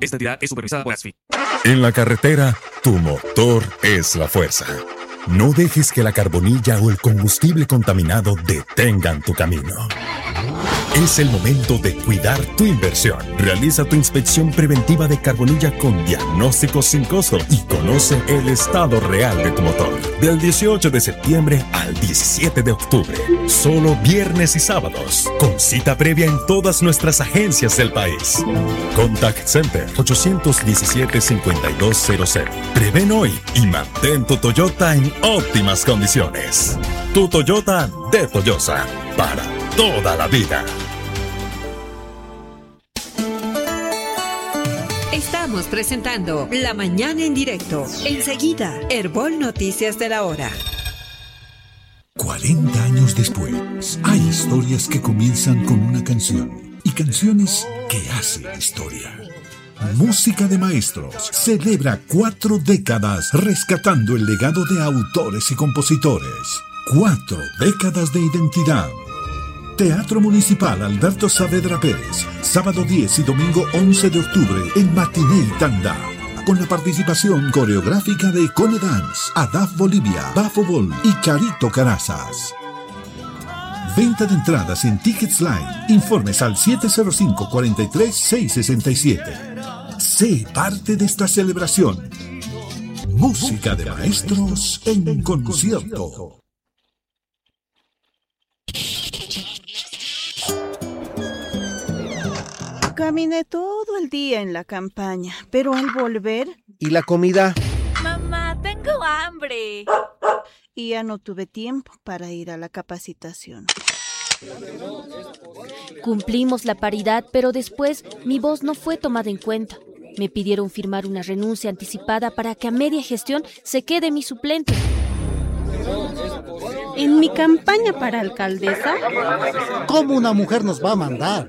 Esta entidad es supervisada por ASFI. En la carretera, tu motor es la fuerza. No dejes que la carbonilla o el combustible contaminado detengan tu camino. Es el momento de cuidar tu inversión. Realiza tu inspección preventiva de carbonilla con diagnóstico sin costo y conoce el estado real de tu motor. Del 18 de septiembre al 17 de octubre. Solo viernes y sábados. Con cita previa en todas nuestras agencias del país. Contact Center 817-5200. Prevén hoy y mantén tu Toyota en óptimas condiciones. Tu Toyota de Toyosa. Para toda la vida. Estamos presentando La Mañana en Directo. Enseguida, Herbol Noticias de la Hora. 40 años después, hay historias que comienzan con una canción y canciones que hacen historia. Música de Maestros celebra 4 décadas rescatando el legado de autores y compositores. 4 décadas de identidad. Teatro Municipal Alberto Saavedra Pérez, sábado 10 y domingo 11 de octubre en Matiné y Tanda. Con la participación coreográfica de Cone Dance, Adaf Bolivia, Bafobol y Carito Carazas. Venta de entradas en Tickets Line. Informes al 705-43-667. Sé parte de esta celebración. Música de Maestros en concierto. Caminé todo el día en la campaña, pero al volver... ¿Y la comida? Mamá, tengo hambre. Y ya no tuve tiempo para ir a la capacitación. Cumplimos la paridad, pero después mi voz no fue tomada en cuenta. Me pidieron firmar una renuncia anticipada para que a media gestión se quede mi suplente. En mi campaña para alcaldesa... ¿Cómo una mujer nos va a mandar?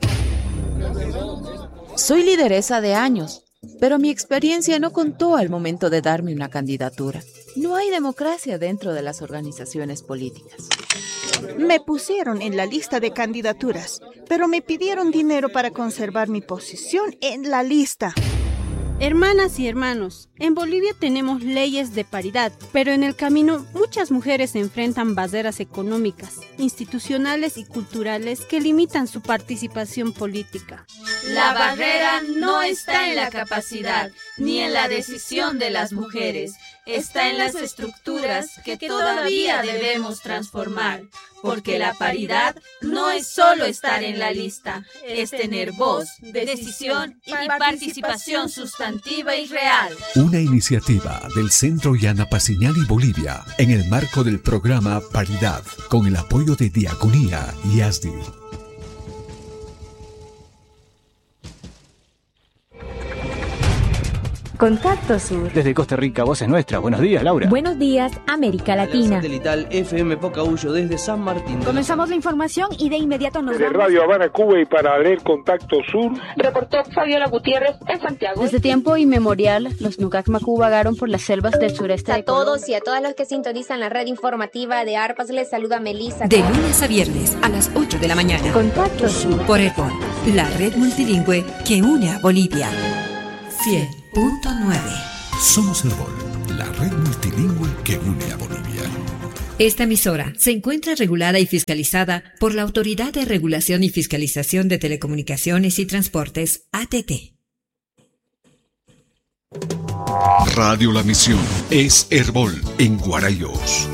Soy lideresa de años, pero mi experiencia no contó al momento de darme una candidatura. No hay democracia dentro de las organizaciones políticas. Me pusieron en la lista de candidaturas, pero me pidieron dinero para conservar mi posición en la lista. Hermanas y hermanos, en Bolivia tenemos leyes de paridad, pero en el camino muchas mujeres enfrentan barreras económicas, institucionales y culturales que limitan su participación política. La barrera no está en la capacidad ni en la decisión de las mujeres, está en las estructuras que todavía debemos transformar, porque la paridad no es solo estar en la lista, es tener voz, decisión y participación sustantiva y real. Una iniciativa del Centro Yana Paciñal y Bolivia en el marco del programa Paridad, con el apoyo de Diaconía y ASDI. Contacto Sur. Desde Costa Rica, voz es nuestra. Buenos días, Laura. Buenos días, América Latina. Satelital FM Pocahuyo desde San Martín. Comenzamos la información y de inmediato nos vamos. Desde Radio Habana, Cuba, y para leer Contacto Sur, reportó Fabiola Gutiérrez en Santiago. Desde tiempo inmemorial, los Nucac Macú vagaron por las selvas del sureste de Colombia. A todos y a todas los que sintonizan la red informativa de ARPAS, les saluda Melissa. De lunes a viernes a las 8 de la mañana. Contacto Sur. Por Herbol, la red multilingüe que une a Bolivia. 100.9. Somos Herbol, la red multilingüe que une a Bolivia. Esta emisora se encuentra regulada y fiscalizada por la Autoridad de Regulación y Fiscalización de Telecomunicaciones y Transportes, ATT. Radio La Misión es Herbol en Guarayos.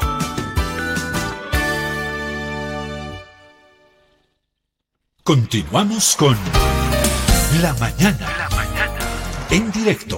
Continuamos con La Mañana. En directo.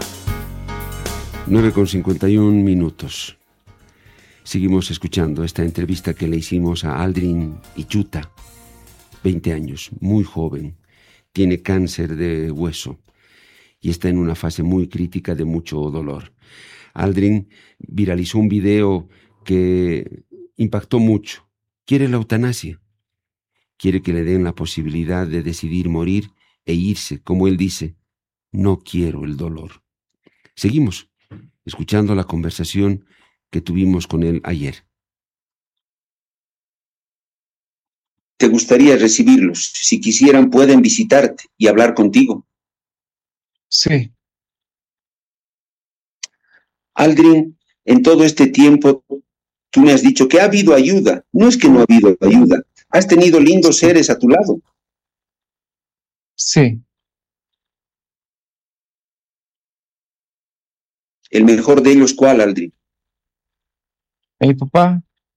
9:51. Seguimos escuchando esta entrevista que le hicimos a Aldrin Ichuta, 20 años, muy joven, tiene cáncer de hueso y está en una fase muy crítica de mucho dolor. Aldrin viralizó un video que impactó mucho. Quiere la eutanasia. Quiere que le den la posibilidad de decidir morir e irse, como él dice. No quiero el dolor. Seguimos escuchando la conversación que tuvimos con él ayer. ¿Te gustaría recibirlos? Si quisieran, pueden visitarte y hablar contigo. Sí. Aldrin, en todo este tiempo, tú me has dicho que ha habido ayuda. No es que no ha habido ayuda. Has tenido lindos seres a tu lado. Sí. ¿El mejor de ellos cuál, Aldrin? Mi papá.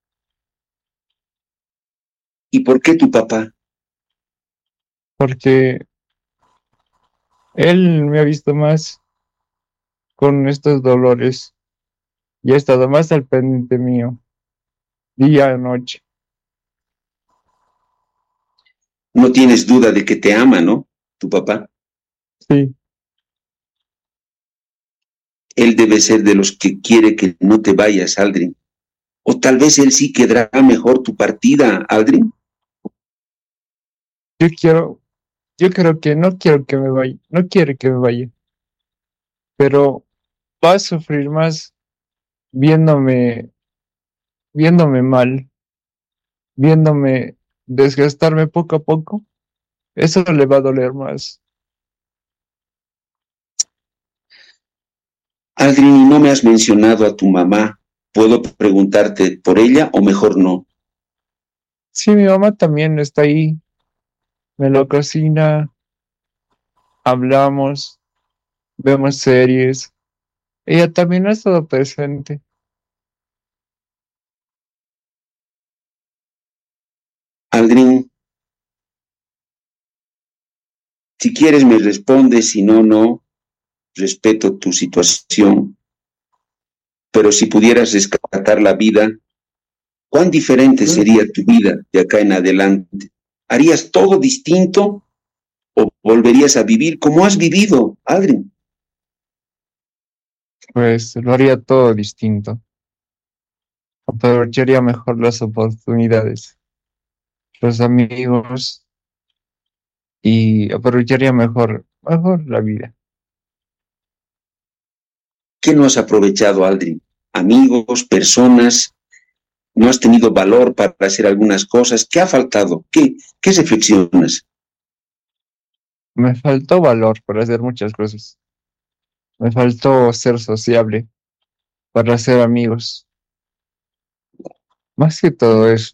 ¿Y por qué tu papá? Porque él me ha visto más con estos dolores y ha estado más al pendiente mío, día y noche. No tienes duda de que te ama, ¿no? Tu papá. Sí. Él debe ser de los que quiere que no te vayas, Aldrin. O tal vez él sí quedará mejor tu partida, Aldrin. Yo creo que no quiero que me vaya, no quiere que me vaya, pero va a sufrir más viéndome mal, viéndome desgastarme poco a poco. Eso le va a doler más. Aldrin, no me has mencionado a tu mamá. ¿Puedo preguntarte por ella o mejor no? Sí, mi mamá también está ahí, me lo cocina, hablamos, vemos series. Ella también ha estado presente. Aldrin, si quieres me respondes, si no, no. Respeto tu situación. Pero si pudieras rescatar la vida, ¿cuán diferente sería tu vida de acá en adelante? ¿Harías todo distinto o volverías a vivir como has vivido, Aldrin? Pues lo haría todo distinto. Aprovecharía mejor las oportunidades, los amigos y aprovecharía mejor la vida. ¿Qué no has aprovechado, Aldrin? Amigos, personas, no has tenido valor para hacer algunas cosas. ¿Qué ha faltado? ¿Qué reflexionas? Me faltó valor para hacer muchas cosas. Me faltó ser sociable para hacer amigos. Más que todo eso.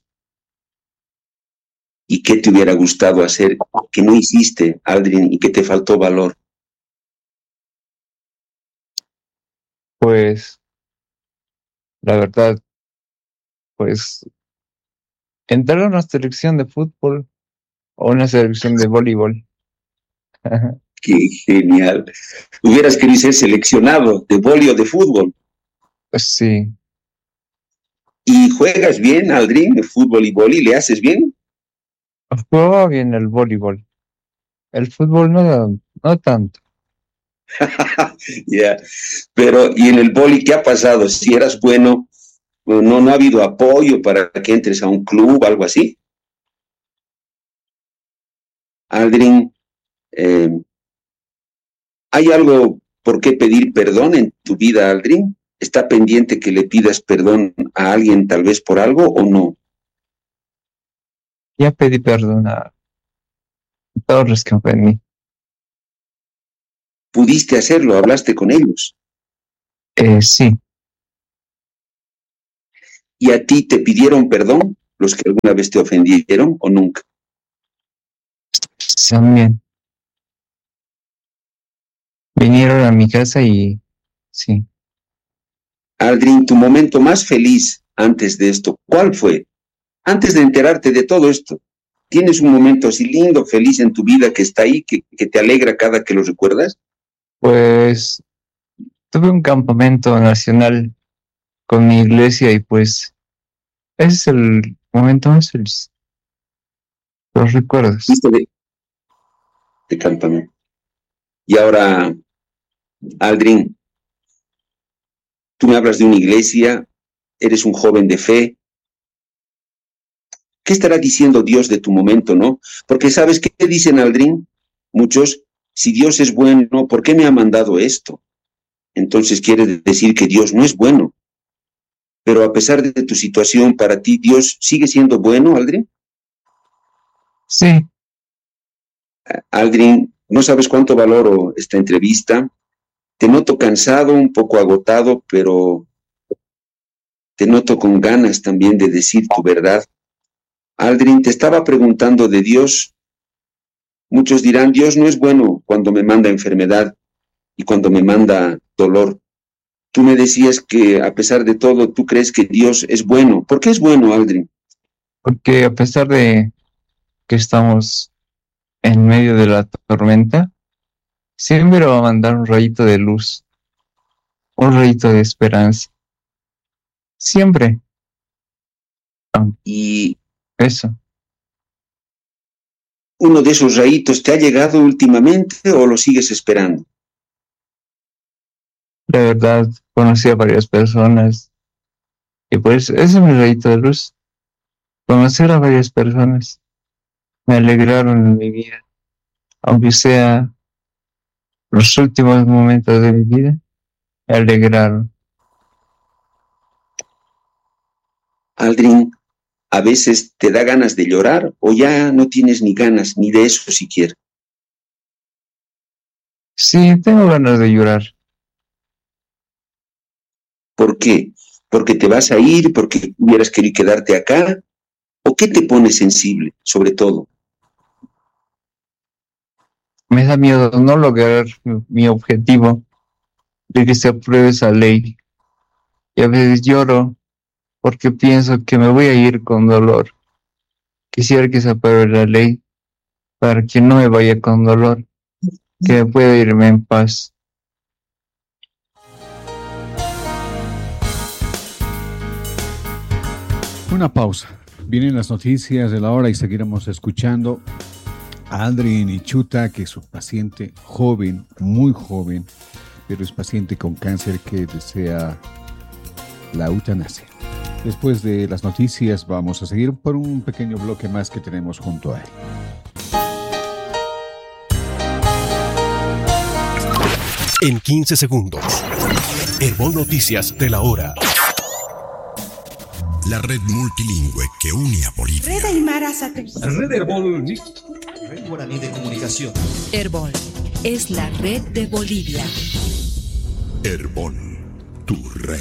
¿Y qué te hubiera gustado hacer que no hiciste, Aldrin, y que te faltó valor? Pues, la verdad, pues, entrar a una selección de fútbol o una selección de voleibol. Qué genial. Hubieras querido ser seleccionado de vóley o de fútbol. Pues sí. ¿Y juegas bien, Aldrin, de fútbol y vóley? ¿Le haces bien? Jugaba bien el voleibol. El fútbol no tanto. Ya. Pero, ¿y en el vóley qué ha pasado? Si eras bueno, no ha habido apoyo para que entres a un club, algo así. Aldrin, ¿hay algo por qué pedir perdón en tu vida, Aldrin? ¿Está pendiente que le pidas perdón a alguien tal vez por algo o no? Ya pedí perdón a todos los que ofendí. ¿Pudiste hacerlo? ¿Hablaste con ellos? Sí. ¿Y a ti te pidieron perdón los que alguna vez te ofendieron o nunca? También. Vinieron a mi casa y sí. Aldrin, tu momento más feliz antes de esto, ¿cuál fue? Antes de enterarte de todo esto, ¿tienes un momento así lindo, feliz en tu vida que está ahí, que te alegra cada que lo recuerdas? Pues tuve un campamento nacional con mi iglesia y pues ese es el momento más feliz. Los recuerdos. De campamento. Y ahora, Aldrin, tú me hablas de una iglesia, eres un joven de fe. ¿Qué estará diciendo Dios de tu momento, no? Porque ¿sabes qué dicen, Aldrin? Muchos, si Dios es bueno, ¿por qué me ha mandado esto? Entonces quiere decir que Dios no es bueno. Pero a pesar de tu situación, para ti, ¿Dios sigue siendo bueno, Aldrin? Sí. Aldrin, No sabes cuánto valoro esta entrevista. Te noto cansado, un poco agotado, pero te noto con ganas también de decir tu verdad. Aldrin, te estaba preguntando de Dios. Muchos dirán, Dios no es bueno cuando me manda enfermedad y cuando me manda dolor. Tú me decías que a pesar de todo, tú crees que Dios es bueno. ¿Por qué es bueno, Aldrin? Porque a pesar de que estamos en medio de la tormenta, siempre va a mandar un rayito de luz, un rayito de esperanza. Siempre. Y eso. ¿Uno de esos rayitos te ha llegado últimamente o lo sigues esperando? La verdad, conocí a varias personas y pues ese es mi rayito de luz. Conocer a varias personas me alegraron en mi vida, aunque sea los últimos momentos de mi vida, me alegraron. Aldrin, ¿a veces te da ganas de llorar o ya no tienes ni ganas ni de eso siquiera? Sí, tengo ganas de llorar. ¿Por qué? ¿Porque te vas a ir? ¿Porque hubieras querido quedarte acá? ¿O qué te pone sensible, sobre todo? Me da miedo no lograr mi objetivo de que se apruebe esa ley. Y a veces lloro porque pienso que me voy a ir con dolor. Quisiera que se apruebe la ley para que no me vaya con dolor, que pueda irme en paz. Una pausa. Vienen las noticias de la hora y seguiremos escuchando a Aldrin Ichuta, que es un paciente joven, muy joven, pero es paciente con cáncer que desea la eutanasia. Después de las noticias vamos a seguir por un pequeño bloque más que tenemos junto a él. En 15 segundos, Herbol Noticias de la hora. La red multilingüe que une a Bolivia. Red Aymara Satelital. Red Herbol. Red Guaraní de Comunicación. Herbol es la red de Bolivia. Herbol, tu red.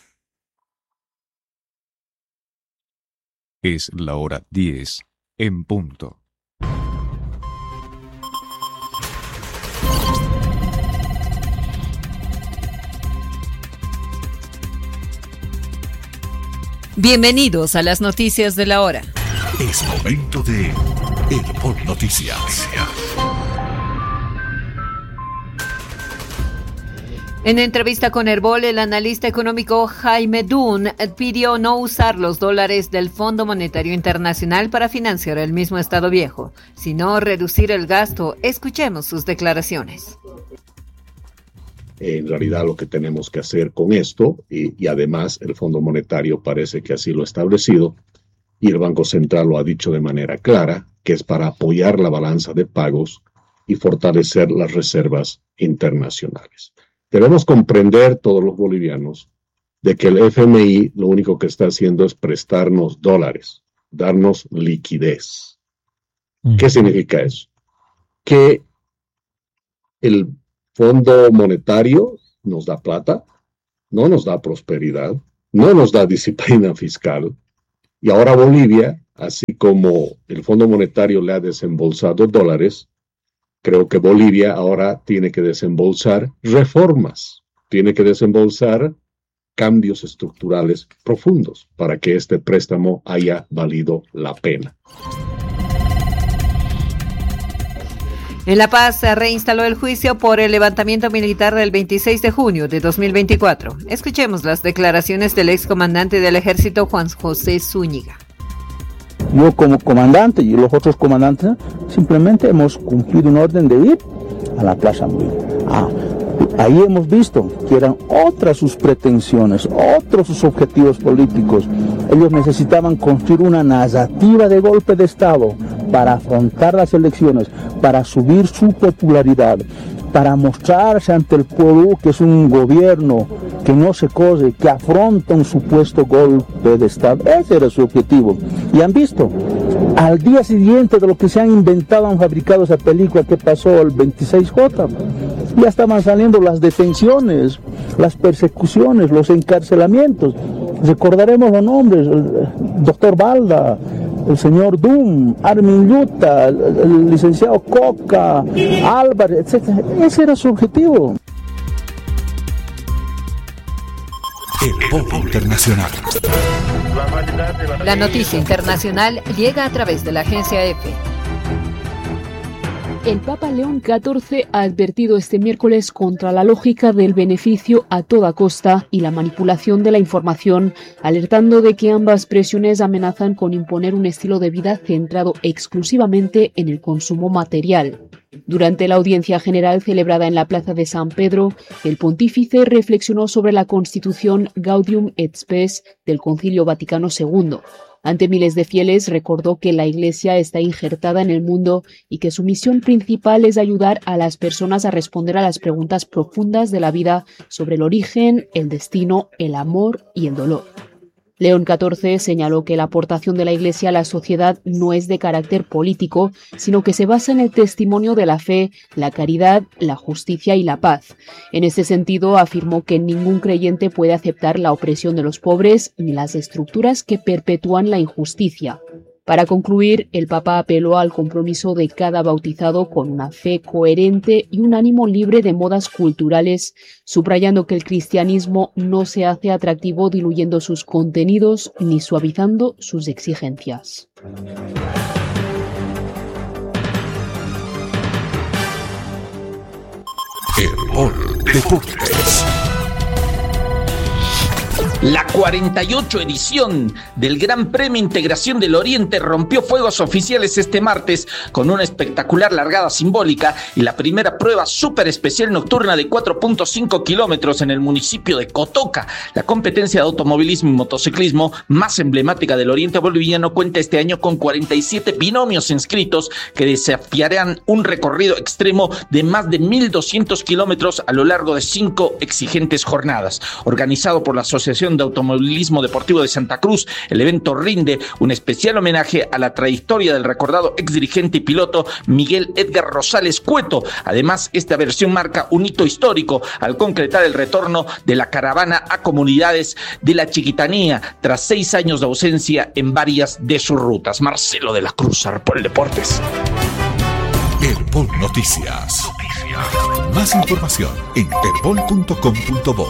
Es la hora 10 en punto. Bienvenidos a las noticias de la hora. Es momento de Herbol Noticias. En entrevista con Herbol, el analista económico Jaime Dunn pidió no usar los dólares del Fondo Monetario Internacional para financiar el mismo Estado Viejo, sino reducir el gasto. Escuchemos sus declaraciones. En realidad lo que tenemos que hacer con esto, y además el Fondo Monetario parece que así lo ha establecido, y el Banco Central lo ha dicho de manera clara, que es para apoyar la balanza de pagos y fortalecer las reservas internacionales. Debemos comprender todos los bolivianos de que el FMI lo único que está haciendo es prestarnos dólares, darnos liquidez. ¿Qué significa eso? Que el Fondo Monetario nos da plata, no nos da prosperidad, no nos da disciplina fiscal, y ahora Bolivia, así como el Fondo Monetario le ha desembolsado dólares, creo que Bolivia ahora tiene que desembolsar reformas, tiene que desembolsar cambios estructurales profundos para que este préstamo haya valido la pena. En La Paz se reinstaló el juicio por el levantamiento militar del 26 de junio de 2024. Escuchemos las declaraciones del excomandante del ejército Juan José Zúñiga. Yo como comandante y los otros comandantes simplemente hemos cumplido un orden de ir a la Plaza Murillo. Ahí hemos visto que eran otras sus pretensiones, otros sus objetivos políticos. Ellos necesitaban construir una narrativa de golpe de Estado para afrontar las elecciones, para subir su popularidad, para mostrarse ante el pueblo que es un gobierno que no se corre, que afronta un supuesto golpe de Estado. Ese era su objetivo. Y han visto, al día siguiente de lo que se han inventado, han fabricado esa película que pasó el 26J. Ya estaban saliendo las detenciones, las persecuciones, los encarcelamientos. Recordaremos los nombres: el doctor Balda, el señor Doom, Armin Yuta, el licenciado Coca, Álvarez, etc. Ese era su objetivo. El Pop Internacional. La noticia internacional llega a través de la agencia EFE. El Papa León XIV ha advertido este miércoles contra la lógica del beneficio a toda costa y la manipulación de la información, alertando de que ambas presiones amenazan con imponer un estilo de vida centrado exclusivamente en el consumo material. Durante la audiencia general celebrada en la Plaza de San Pedro, el pontífice reflexionó sobre la Constitución Gaudium et Spes del Concilio Vaticano II. Ante miles de fieles, recordó que la Iglesia está injertada en el mundo y que su misión principal es ayudar a las personas a responder a las preguntas profundas de la vida sobre el origen, el destino, el amor y el dolor. León XIV señaló que la aportación de la Iglesia a la sociedad no es de carácter político, sino que se basa en el testimonio de la fe, la caridad, la justicia y la paz. En este sentido, afirmó que ningún creyente puede aceptar la opresión de los pobres ni las estructuras que perpetúan la injusticia. Para concluir, el Papa apeló al compromiso de cada bautizado con una fe coherente y un ánimo libre de modas culturales, subrayando que el cristianismo no se hace atractivo diluyendo sus contenidos ni suavizando sus exigencias. El Pol Deportes. La 48 edición del Gran Premio Integración del Oriente rompió fuegos oficiales este martes con una espectacular largada simbólica y la primera prueba súper especial nocturna de 4.5 kilómetros en el municipio de Cotoca. La competencia de automovilismo y motociclismo más emblemática del Oriente boliviano cuenta este año con 47 binomios inscritos que desafiarán un recorrido extremo de más de 1.200 kilómetros a lo largo de 5 exigentes jornadas. Organizado por la Asociación de Automovilismo Deportivo de Santa Cruz, el evento rinde un especial homenaje a la trayectoria del recordado exdirigente y piloto Miguel Edgar Rosales Cueto. Además, esta versión marca un hito histórico al concretar el retorno de la caravana a comunidades de la Chiquitanía tras 6 años de ausencia en varias de sus rutas. Marcelo de la Cruz, Arpol Deportes. Herpol Noticias. Más información en herpol.com.bo.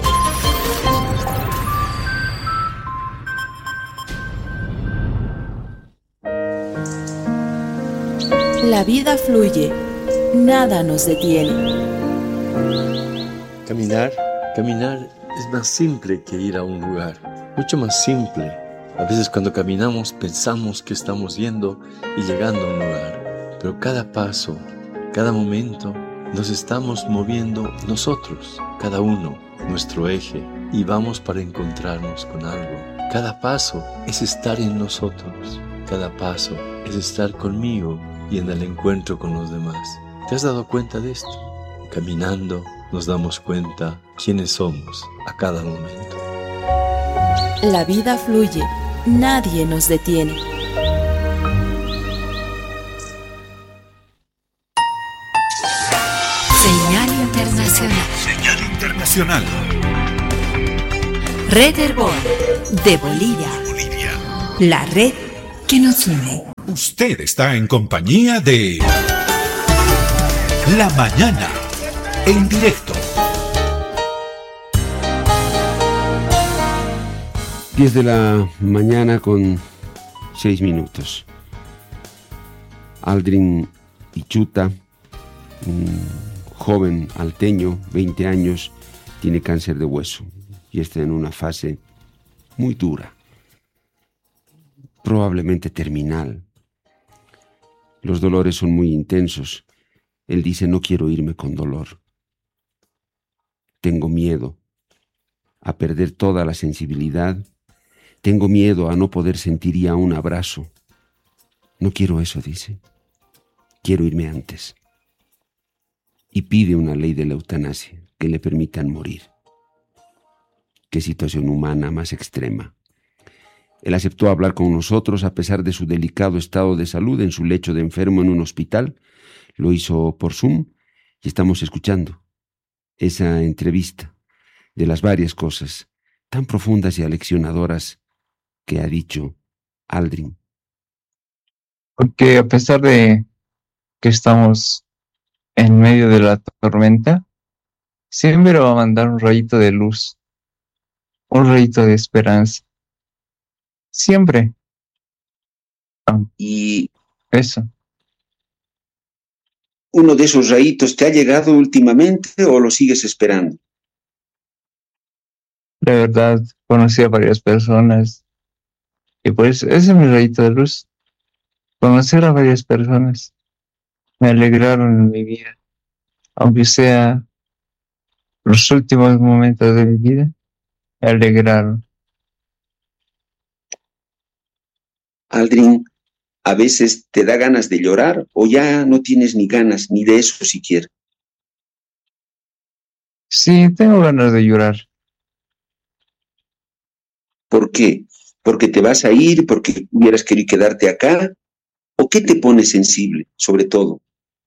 La vida fluye, nada nos detiene. Caminar es más simple que ir a un lugar, mucho más simple. A veces cuando caminamos pensamos que estamos yendo y llegando a un lugar, pero cada paso, cada momento, nos estamos moviendo nosotros, cada uno, nuestro eje, y vamos para encontrarnos con algo. Cada paso es estar en nosotros, cada paso es estar conmigo y en el encuentro con los demás. ¿Te has dado cuenta de esto? Caminando nos damos cuenta quiénes somos a cada momento. La vida fluye, nadie nos detiene. Señal internacional. Señal internacional. Red Herbol de Bolivia. La red que nos une. Usted está en compañía de La Mañana en directo. 10 de la mañana con 6 minutos. Aldrin Ichuta, un joven alteño, 20 años, tiene cáncer de hueso y está en una fase muy dura, probablemente terminal. Los dolores son muy intensos. Él dice: no quiero irme con dolor. Tengo miedo a perder toda la sensibilidad. Tengo miedo a no poder sentir ya un abrazo. No quiero eso, dice. Quiero irme antes. Y pide una ley de la eutanasia, que le permitan morir. Qué situación humana más extrema. Él aceptó hablar con nosotros a pesar de su delicado estado de salud en su lecho de enfermo en un hospital. Lo hizo por Zoom y estamos escuchando esa entrevista de las varias cosas tan profundas y aleccionadoras que ha dicho Aldrin. Porque a pesar de que estamos en medio de la tormenta, siempre va a mandar un rayito de luz, un rayito de esperanza. Siempre. Y eso. ¿Uno de esos rayitos te ha llegado últimamente o lo sigues esperando? La verdad, conocí a varias personas y pues ese es mi rayito de luz. Conocer a varias personas me alegraron en mi vida, aunque sea los últimos momentos de mi vida, me alegraron. Aldrin, ¿a veces te da ganas de llorar o ya no tienes ni ganas ni de eso siquiera? Sí, tengo ganas de llorar. ¿Por qué? ¿Porque te vas a ir? ¿Porque hubieras querido quedarte acá? ¿O qué te pone sensible, sobre todo?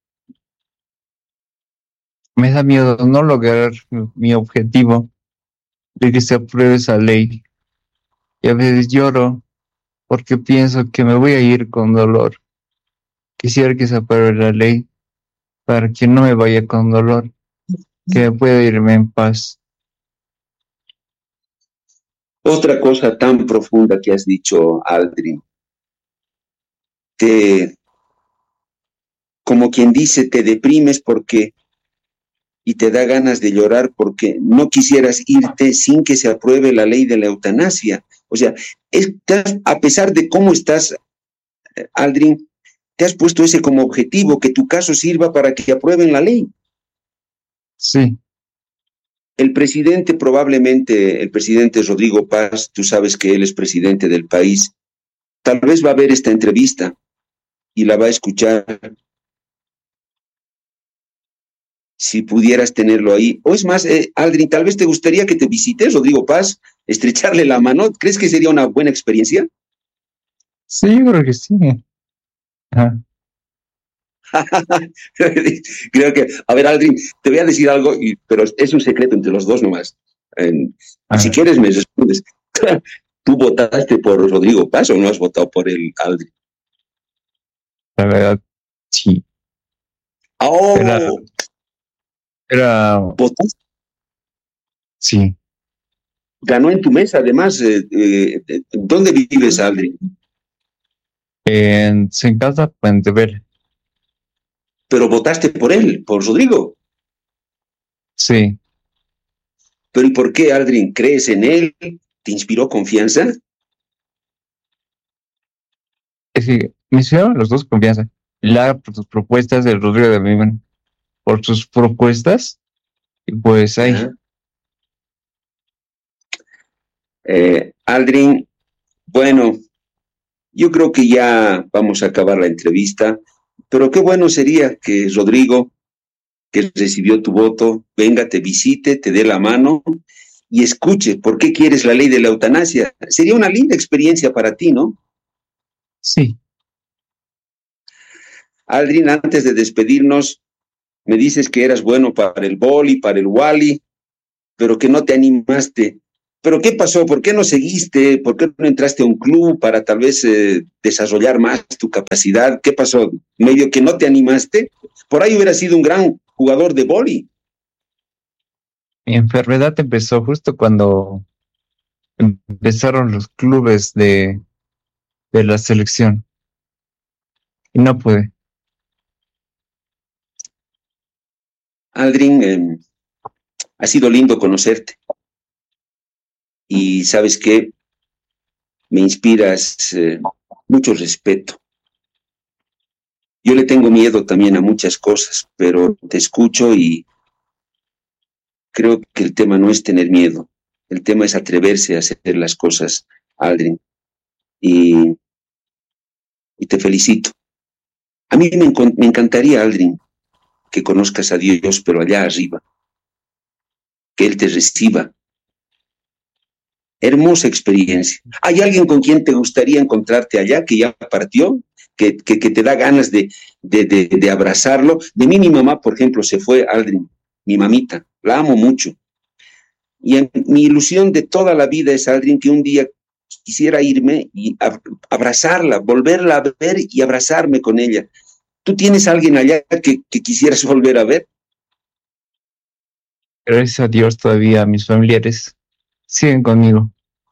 Me da miedo no lograr mi objetivo de que se apruebe esa ley. Y a veces lloro porque pienso que me voy a ir con dolor. Quisiera que se apruebe la ley para que no me vaya con dolor, que pueda irme en paz. Otra cosa tan profunda que has dicho, Aldrin. Como quien dice, te deprimes y te da ganas de llorar porque no quisieras irte sin que se apruebe la ley de la eutanasia. O sea, a pesar de cómo estás, Aldrin, te has puesto ese como objetivo, que tu caso sirva para que aprueben la ley. Sí. El presidente Rodrigo Paz, tú sabes que él es presidente del país, tal vez va a ver esta entrevista y la va a escuchar. Si pudieras tenerlo ahí. O es más, Aldrin, tal vez te gustaría que te visites Rodrigo Paz, estrecharle la mano. ¿Crees que sería una buena experiencia? Sí, yo creo que sí. Ajá. Creo que, a ver, Aldrin, te voy a decir algo, pero es un secreto entre los dos nomás. Si quieres me respondes. ¿Tú votaste por Rodrigo Paz o no has votado por él, Aldrin? La verdad, sí. ¡Oh! ¿Votaste? Sí. Ganó en tu mesa, además. ¿Dónde vives, Aldrin? En casa Puenteverde. Pero votaste por él, por Rodrigo. Sí. Pero ¿y por qué, Aldrin? ¿Crees en él? ¿Te inspiró confianza? Es que me inspiraron los dos confianza. Por sus propuestas, de Rodrigo de Vivian, por sus propuestas, y pues ahí. Aldrin, bueno, yo creo que ya vamos a acabar la entrevista, pero qué bueno sería que Rodrigo, que recibió tu voto, venga, te visite, te dé la mano y escuche por qué quieres la ley de la eutanasia. Sería una linda experiencia para ti, ¿no? Sí. Aldrin, antes de despedirnos, me dices que eras bueno para el vóley, para el wally, pero que no te animaste. ¿Pero qué pasó? ¿Por qué no seguiste? ¿Por qué no entraste a un club para tal vez desarrollar más tu capacidad? ¿Qué pasó? ¿Medio que no te animaste? Por ahí hubieras sido un gran jugador de vóley. Mi enfermedad empezó justo cuando empezaron los clubes de la selección. Y no pude. Aldrin, ha sido lindo conocerte. Y sabes qué, me inspiras mucho respeto. Yo le tengo miedo también a muchas cosas, pero te escucho y creo que el tema no es tener miedo. El tema es atreverse a hacer las cosas, Aldrin. Y te felicito. A mí me encantaría, Aldrin, que conozcas a Dios, pero allá arriba. Que Él te reciba. Hermosa experiencia. ¿Hay alguien con quien te gustaría encontrarte allá, que ya partió, que te da ganas de abrazarlo? De mí, mi mamá, por ejemplo, se fue, Aldrin, mi mamita, la amo mucho. Y mi ilusión de toda la vida es, Aldrin, que un día quisiera irme y abrazarla, volverla a ver y abrazarme con ella. ¿Tú tienes a alguien allá que quisieras volver a ver? Gracias a Dios todavía mis familiares siguen conmigo.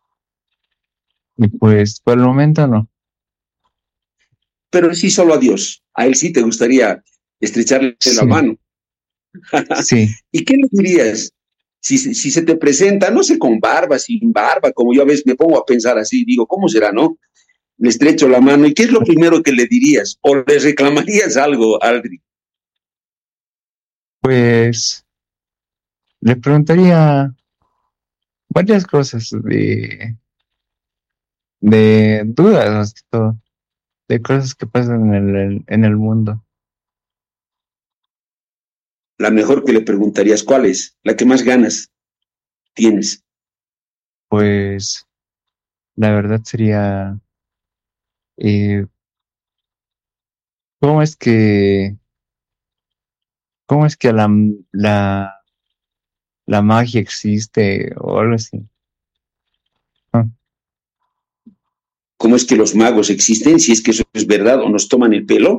Y pues por el momento no. Pero sí solo a Dios. A él sí te gustaría estrecharle la mano. Sí. ¿Y qué le dirías? Si se te presenta, no sé, con barba, sin barba, como yo a veces me pongo a pensar así, digo, ¿cómo será, no? Le estrecho la mano, ¿y qué es lo primero que le dirías? ¿O le reclamarías algo, Aldrin? Pues le preguntaría varias cosas de dudas, más que todo, de cosas que pasan en el mundo. La mejor que le preguntarías, ¿cuál es? La que más ganas tienes. Pues la verdad sería, ¿cómo es que la magia existe o algo así? ¿Cómo es que los magos existen? Si es que eso es verdad, o nos toman el pelo.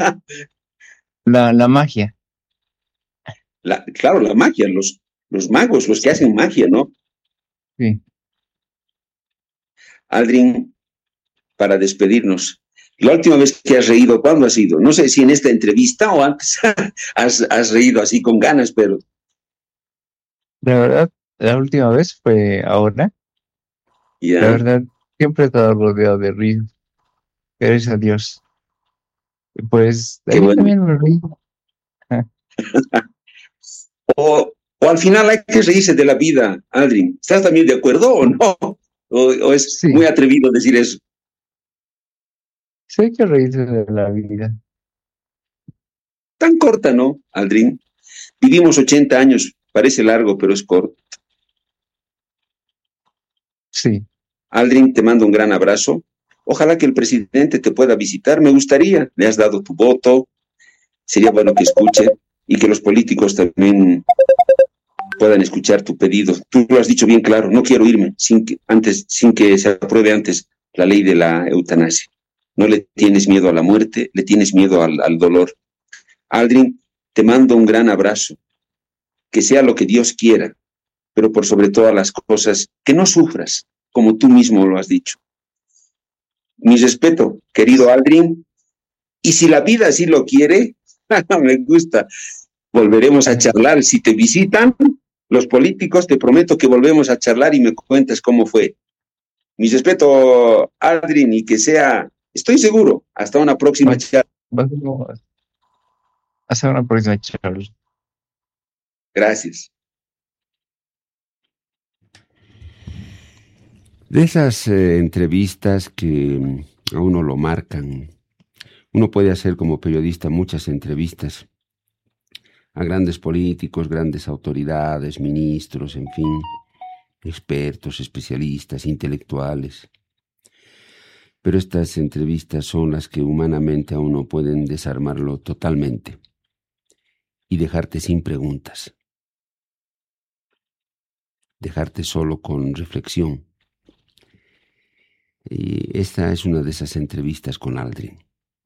La magia. Claro, la magia, los magos, los que hacen magia, ¿no? Sí. Aldrin, para despedirnos, la última vez que has reído, ¿cuándo has sido? No sé si en esta entrevista o antes has reído así con ganas, pero... La verdad, la última vez fue ahora. Yeah. La verdad, siempre he estado rodeado de risas. Gracias a Dios. Pues ahí bueno. También me reí. O al final hay que reírse de la vida, Aldrin. ¿Estás también de acuerdo o no? ¿O es muy atrevido decir eso? Sí, hay que reírse de la vida. Tan corta, ¿no, Aldrin? Vivimos 80 años, parece largo, pero es corto. Sí. Aldrin, te mando un gran abrazo. Ojalá que el presidente te pueda visitar. Me gustaría. Le has dado tu voto. Sería bueno que escuche y que los políticos también puedan escuchar tu pedido. Tú lo has dicho bien claro. No quiero irme sin que se apruebe antes la ley de la eutanasia. No le tienes miedo a la muerte, le tienes miedo al dolor. Aldrin, te mando un gran abrazo. Que sea lo que Dios quiera, pero por sobre todas las cosas, que no sufras, como tú mismo lo has dicho. Mi respeto, querido Aldrin, y si la vida así lo quiere, me gusta, volveremos a charlar. Si te visitan los políticos, te prometo que volvemos a charlar y me cuentas cómo fue. Mi respeto, Aldrin, y que sea, estoy seguro, hasta una próxima charla. Hasta una próxima charla. Gracias. De esas entrevistas que a uno lo marcan, uno puede hacer como periodista muchas entrevistas a grandes políticos, grandes autoridades, ministros, en fin, expertos, especialistas, intelectuales. Pero estas entrevistas son las que humanamente a uno pueden desarmarlo totalmente y dejarte sin preguntas, dejarte solo con reflexión. Y esta es una de esas entrevistas con Aldrin.